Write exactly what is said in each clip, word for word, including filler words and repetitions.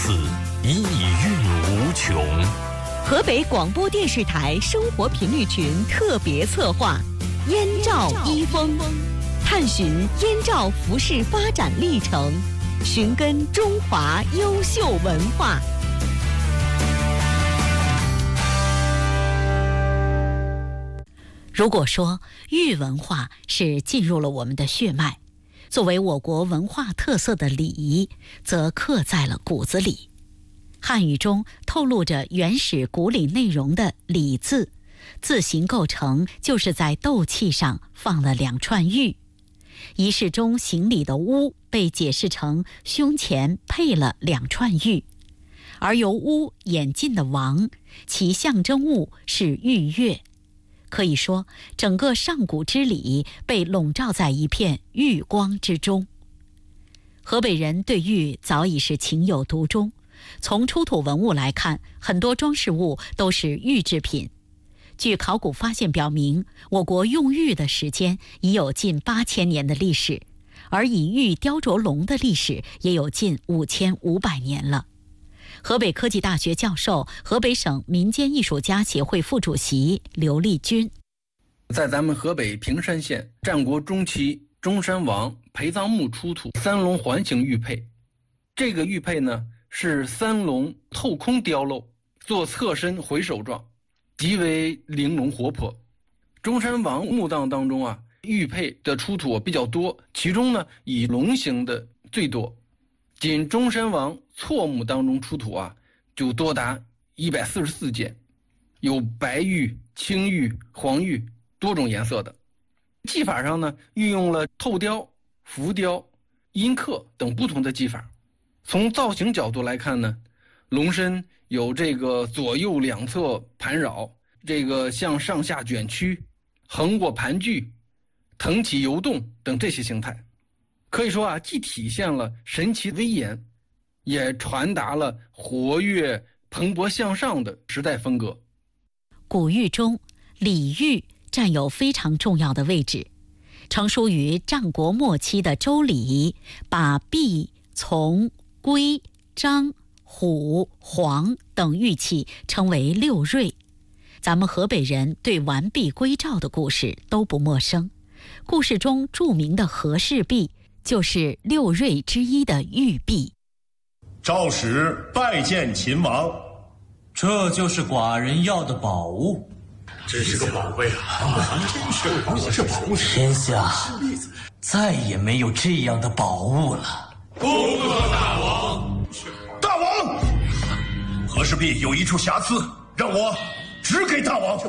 此，意蕴无穷。 河北广播电视台生活频率群特别策划《燕赵一风》，探寻燕赵服饰发展历程，寻根中华优秀文化。如果说玉文化是进入了我们的血脉，作为我国文化特色的礼仪，则刻在了骨子里。汉语中透露着原始古礼内容的礼字，字形构成就是在斗气上放了两串玉。仪式中行礼的乌被解释成胸前配了两串玉，而由乌演进的王，其象征物是玉月。可以说，整个上古之礼被笼罩在一片玉光之中。河北人对玉早已是情有独钟，从出土文物来看，很多装饰物都是玉制品。据考古发现表明，我国用玉的时间已有近八千年的历史，而以玉雕琢龙的历史也有近五千五百年了。河北科技大学教授、河北省民间艺术家协会副主席刘立军， 在咱们河北平山县战国中期中山王陪葬墓出土三龙环形玉佩，这个玉佩呢是三龙透空雕镂，做侧身回首状，极为玲珑活泼。中山王墓葬当中啊，玉佩的出土比较多，其中呢以龙形的最多。仅中山王错墓当中出土啊，就多达一百四十四件，有白玉、青玉、黄玉多种颜色的。技法上呢，运用了透雕、浮雕、阴刻等不同的技法。从造型角度来看呢，龙身有这个左右两侧盘绕，这个向上下卷曲、横过盘踞、腾起游动等这些形态。可以说啊，既体现了神奇威严，也传达了活跃蓬勃向上的时代风格。 古玉中，礼玉占有非常重要的位置。成书于战国末期的《周礼》，把璧、琮、龟、章、虎、黄等玉器称为六瑞。咱们河北人对完璧归赵的故事都不陌生，故事中著名的和氏璧就是六瑞之一的玉璧。 赵使拜见秦王， 这就是寡人要的宝物。 真是个宝贝啊！真是这宝物， 天下再也没有这样的宝物了。 恭贺大王！大王，和氏璧有一处瑕疵，让我指给大王。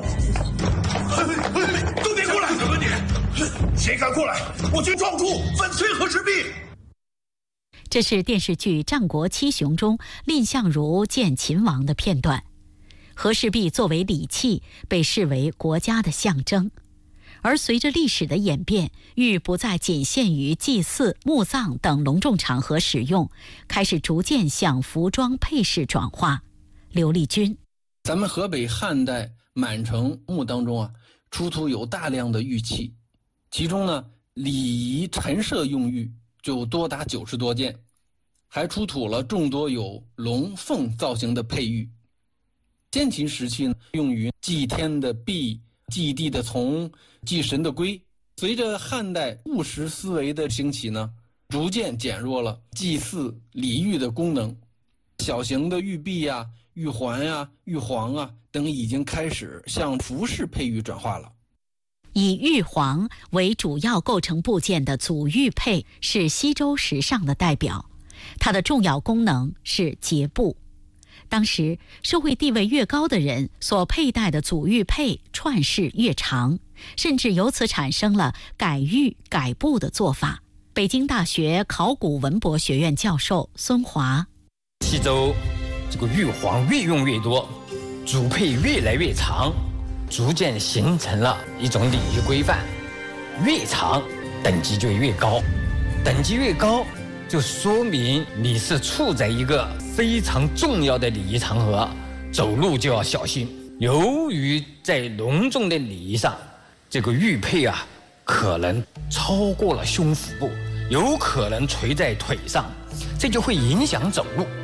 都别过来！什么你？谁敢过来，我就撞柱粉碎和氏璧。 这是电视剧《战国七雄》中蔺相如见秦王的片段。和氏璧作为礼器，被视为国家的象征。而随着历史的演变，玉不再仅限于祭祀、墓葬等隆重场合使用，开始逐渐向服装配饰转化。刘立军， 咱们河北汉代满城墓当中啊，出土有大量的玉器，其中呢，礼仪陈设用玉就多达九十多件，还出土了众多有龙凤造型的佩玉。先秦时期呢，用于祭天的璧、祭地的琮、祭神的龟。随着汉代务实思维的兴起呢，逐渐减弱了祭祀礼玉的功能，小型的玉璧呀、玉环呀、玉黄啊等已经开始向服饰佩玉转化了。 以玉黄为主要构成部件的祖玉佩是西周时尚的代表，它的重要功能是结布。当时社会地位越高的人所佩戴的祖玉佩串饰越长，甚至由此产生了改玉改布的做法。北京大学考古文博学院教授孙华， 西周这个玉黄越用越多，主佩越来越长，逐渐形成了一种礼仪规范，越长等级就越高，等级越高就说明你是处在一个非常重要的礼仪场合，走路就要小心。由于在隆重的礼仪上，这个玉佩啊可能超过了胸腹部，有可能垂在腿上，这就会影响走路。